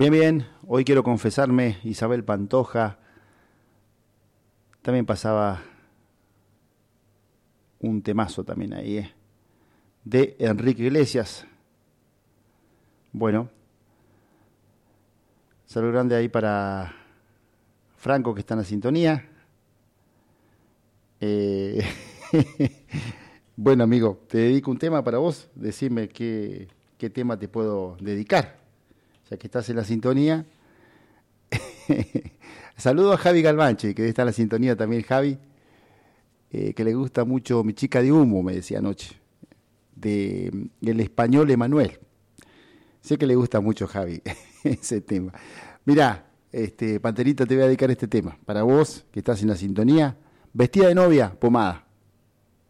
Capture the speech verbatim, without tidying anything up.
Bien, bien, hoy quiero confesarme, Isabel Pantoja, también pasaba un temazo también ahí, ¿eh? De Enrique Iglesias. Bueno, saludo grande ahí para Franco que está en la sintonía. Eh, bueno, amigo, te dedico un tema para vos, decime qué, qué tema te puedo dedicar, ya que estás en la sintonía. Saludo a Javi Galvanche, que está en la sintonía también, Javi, eh, que le gusta mucho Mi chica de humo, me decía anoche, de el español Emanuel. Sé que le gusta mucho, Javi, ese tema. Mirá, este, Panterita, te voy a dedicar este tema. Para vos, que estás en la sintonía, Vestida de novia, Pomada.